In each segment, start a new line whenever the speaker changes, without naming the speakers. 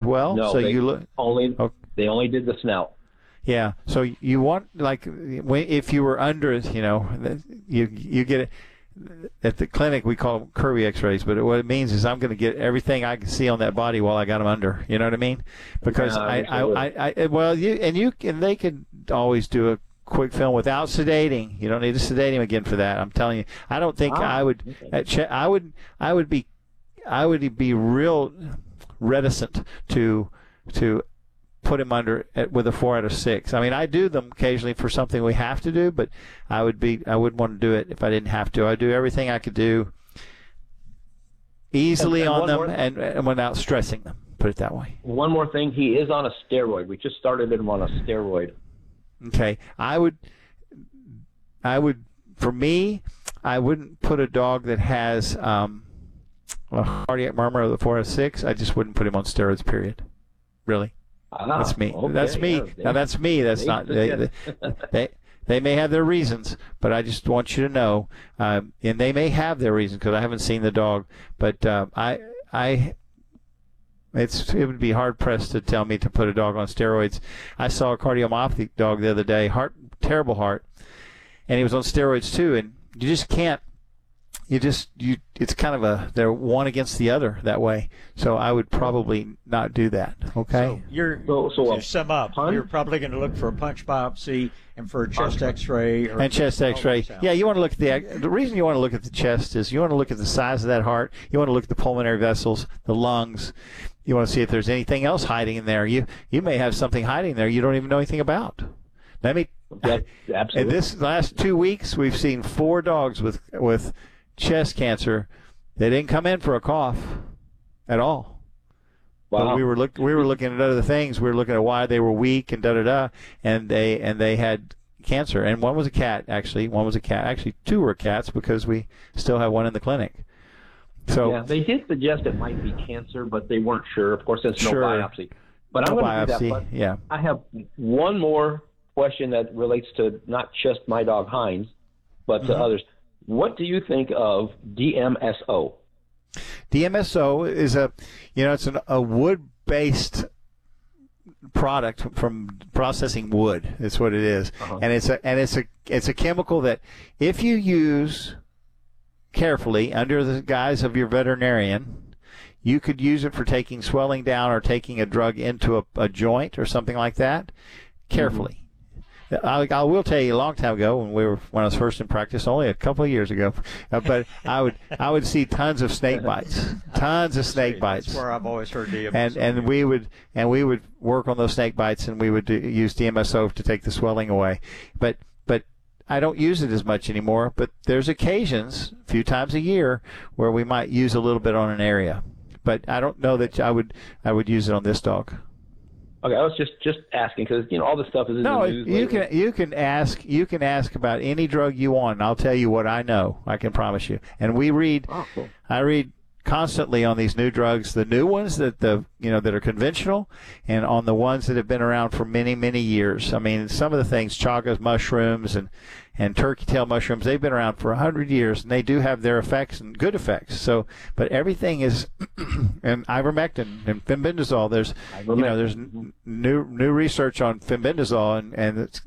well?
No,
So
they
you look.
they only did the snout.
Yeah. So you want, like, if you were under it, you get it. At the clinic, we call them Kirby X-rays, but what it means is I'm going to get everything I can see on that body while I got them under. You know what I mean? Because they could always do a quick film without sedating. You don't need to sedate him again for that. I'm telling you. I don't think I would. Okay. I would be real reticent to put him under with a 4 out of 6. I mean, I do them occasionally for something we have to do, but I wouldn't want to do it if I didn't have to. I'd do everything I could do easily on them and without stressing them. Put it that way.
One more thing, he is on a steroid. We just started him on a steroid.
Okay, I would. For me, I wouldn't put a dog that has a cardiac murmur of the 4 out of 6. I just wouldn't put him on steroids. Period. Really. That's me.
Okay,
that's me. Yeah, now that's me. That's not they may have their reasons, but I just want you to know, and they may have their reasons because I haven't seen the dog. But it would be hard pressed to tell me to put a dog on steroids. I saw a cardiomyopathy dog the other day, terrible heart, and he was on steroids too. And you just can't. It's kind of they're one against the other that way. So I would probably not do that. Okay.
So to sum up, you're probably going to look for a punch biopsy and for a chest X-ray.
And chest X-ray. Yeah, you want to look at the reason you want to look at the chest is you want to look at the size of that heart. You want to look at the pulmonary vessels, the lungs. You want to see if there's anything else hiding in there. You may have something hiding there you don't even know anything about.
Absolutely.
In this last 2 weeks, we've seen 4 dogs with chest cancer. They didn't come in for a cough at all.
Wow.
But we were looking at other things. We were looking at why they were weak and and they had cancer. And one was a cat actually. Actually, 2 were cats because we still have one in the clinic. So
yeah, they did suggest it might be cancer, but they weren't sure. Of course, there's no biopsy. But I'm going to do that. But
yeah.
I have one more question that relates to not just my dog Heinz, but to others. What do you think of DMSO?
DMSO is it's a wood-based product from processing wood. That's what it is, and it's a chemical that if you use carefully under the guise of your veterinarian, you could use it for taking swelling down or taking a drug into a joint or something like that. Carefully. I will tell you, a long time ago when I was first in practice, only a couple of years ago, but I would see tons of snake bites,
That's where I've always heard DMSO.
And we would work on those snake bites, and we would use DMSO to take the swelling away. But I don't use it as much anymore. But there's occasions, a few times a year, where we might use a little bit on an area. But I don't know that I would use it on this dog.
Okay, I was just asking because all this stuff is in the news.
You can ask about any drug you want, and I'll tell you what I know. I can promise you. And we read.
Oh, cool.
I read constantly on these new drugs, the new ones that that are conventional, and on the ones that have been around for many years. I mean, some of the things, chagas mushrooms and turkey tail mushrooms, they've been around for 100 years, and they do have their effects and good effects. So, but everything is, and ivermectin and fenbendazole. There's new research on fenbendazole, and it's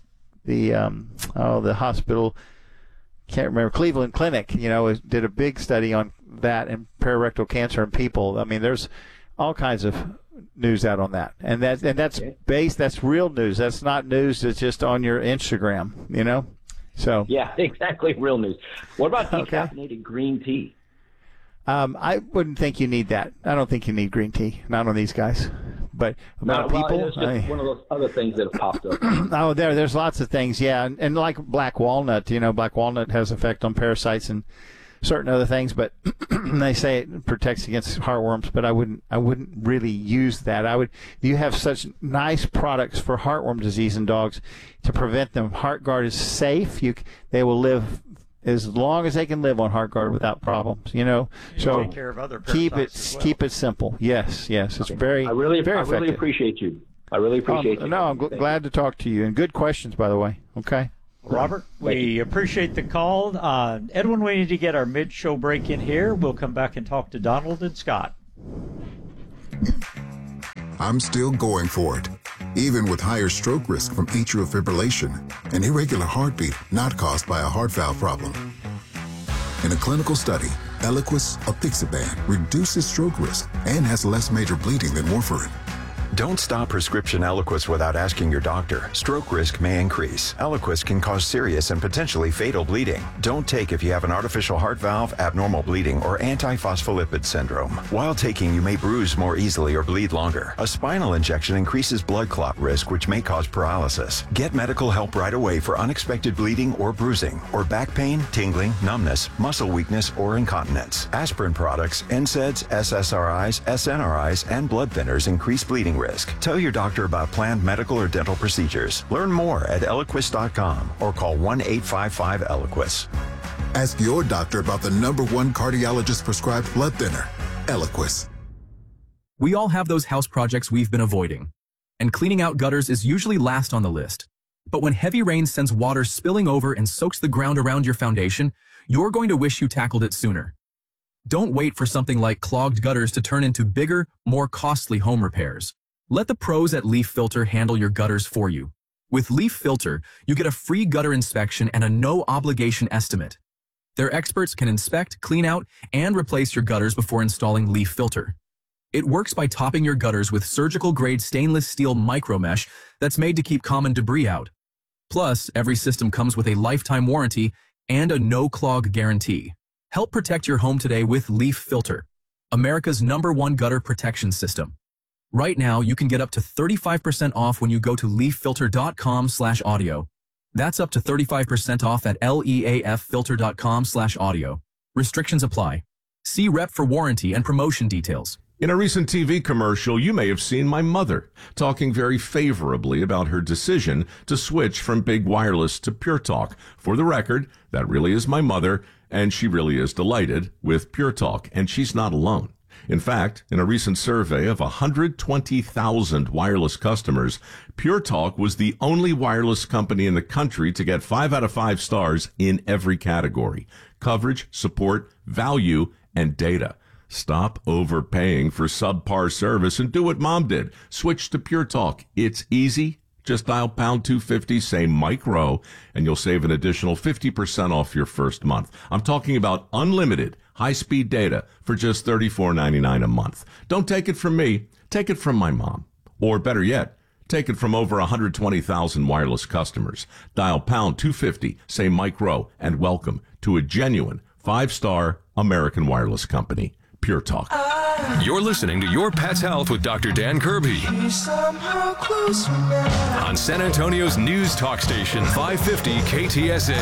the hospital, can't remember, Cleveland Clinic, did a big study on that and pararectal cancer in people. I mean, there's all kinds of news out on that, and that's real news. That's not news that's just on your Instagram, So
yeah, exactly, real news. What about decaffeinated green tea?
I wouldn't think you need that. I don't think you need green tea, not on these guys. But about people,
it's just one of those other things that have popped up.
There's lots of things, yeah, and like black walnut. Black walnut has effect on parasites and certain other things, but they say it protects against heartworms. But I wouldn't really use that. You have such nice products for heartworm disease in dogs to prevent them. HeartGuard is safe. They will live as long as they can live on HeartGuard without problems, So
take care of other
keep
parasites
it simple. Yes, it's very very effective.
I really appreciate you. I really appreciate you.
No, I'm glad to talk to you, and good questions, by the way. Okay.
Robert, we appreciate the call. Edwin, we need to get our mid-show break in here. We'll come back and talk to Donald and Scott.
I'm still going for it, even with higher stroke risk from atrial fibrillation, an irregular heartbeat not caused by a heart valve problem. In a clinical study, Eliquis apixaban reduces stroke risk and has less major bleeding than warfarin.
Don't stop prescription Eliquis without asking your doctor. Stroke risk may increase. Eliquis can cause serious and potentially fatal bleeding. Don't take if you have an artificial heart valve, abnormal bleeding, or antiphospholipid syndrome. While taking, you may bruise more easily or bleed longer. A spinal injection increases blood clot risk, which may cause paralysis. Get medical help right away for unexpected bleeding or bruising, or back pain, tingling, numbness, muscle weakness, or incontinence. Aspirin products, NSAIDs, SSRIs, SNRIs, and blood thinners increase bleeding risk. Tell your doctor about planned medical or dental procedures. Learn more at Eliquis.com or call 1-855-ELIQUIS.
Ask your doctor about the #1 cardiologist-prescribed blood thinner, Eliquis.
We all have those house projects we've been avoiding, and cleaning out gutters is usually last on the list. But when heavy rain sends water spilling over and soaks the ground around your foundation, you're going to wish you tackled it sooner. Don't wait for something like clogged gutters to turn into bigger, more costly home repairs. Let the pros at Leaf Filter handle your gutters for you. With Leaf Filter, you get a free gutter inspection and a no-obligation estimate. Their experts can inspect, clean out, and replace your gutters before installing Leaf Filter. It works by topping your gutters with surgical-grade stainless steel micromesh that's made to keep common debris out. Plus, every system comes with a lifetime warranty and a no-clog guarantee. Help protect your home today with Leaf Filter, America's #1 gutter protection system. Right now, you can get up to 35% off when you go to leaffilter.com/audio. That's up to 35% off at leaffilter.com/audio. Restrictions apply. See rep for warranty and promotion details.
In a recent TV commercial, you may have seen my mother talking very favorably about her decision to switch from Big Wireless to Pure Talk. For the record, that really is my mother, and she really is delighted with Pure Talk, and she's not alone. In fact, in a recent survey of 120,000 wireless customers, Pure Talk was the only wireless company in the country to get 5 out of 5 stars in every category: coverage, support, value, and data. Stop overpaying for subpar service and do what Mom did. Switch to Pure Talk. It's easy. Just dial #250, say micro, and you'll save an additional 50% off your first month. I'm talking about unlimited high-speed data for just $34.99 a month. Don't take it from me. Take it from my mom. Or better yet, take it from over 120,000 wireless customers. Dial #250, say micro, and welcome to a genuine 5-star American wireless company. Pure Talk.
You're listening to Your Pet's Health with Dr. Dan Kirby on San Antonio's news talk station, 550 KTSA.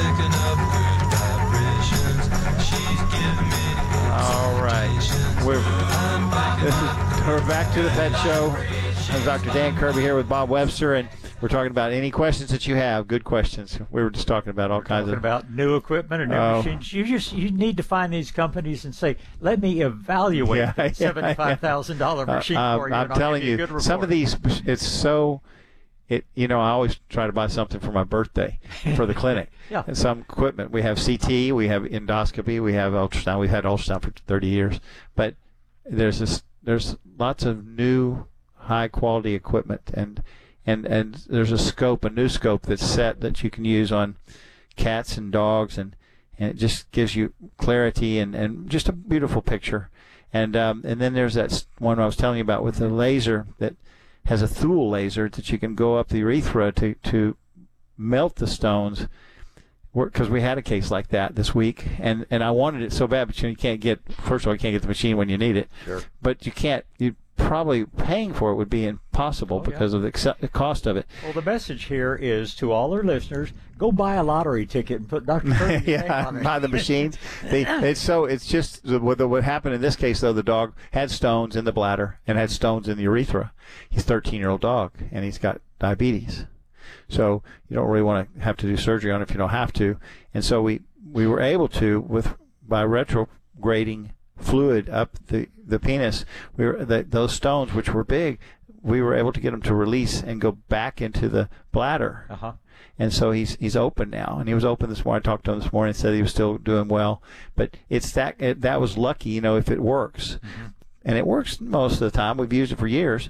All right. We're back to the Pet Show. I'm Dr. Dan Kirby here with Bob Webster, and we're talking about any questions that you have. Good questions. We were just talking about all kinds of
about new equipment and new machines. You need to find these companies and say, "Let me evaluate that $75,000 machine for you."
I'm telling you, some of these, it's so. I always try to buy something for my birthday for the clinic.
Yeah.
And some equipment. We have CT, we have endoscopy, we have ultrasound. We've had ultrasound for 30 years, but there's lots of new high quality equipment, and there's a new scope that's set that you can use on cats and dogs, and it just gives you clarity and just a beautiful picture. And then there's that one I was telling you about with the laser that has a Thule laser that you can go up the urethra to melt the stones, because we had a case like that this week, and I wanted it so bad, but you can't get, first of all, you can't get the machine when you need it.
Sure.
But you probably paying for it would be impossible because of the cost of it.
Well, the message here is to all our listeners: go buy a lottery ticket and put Dr. Kirby's name on it.
Buy the machines. It's just what happened in this case, though. The dog had stones in the bladder and had stones in the urethra. He's a 13-year-old dog, and he's got diabetes. So you don't really want to have to do surgery on it if you don't have to. And so we were able to, by retrograding fluid up the penis, those stones, which were big, we were able to get them to release and go back into the bladder.
Uh-huh.
And so he's open now, and he was open this morning. I talked to him this morning and said he was still doing well. But that was lucky, if it works.
Mm-hmm.
And it works most of the time. We've used it for years.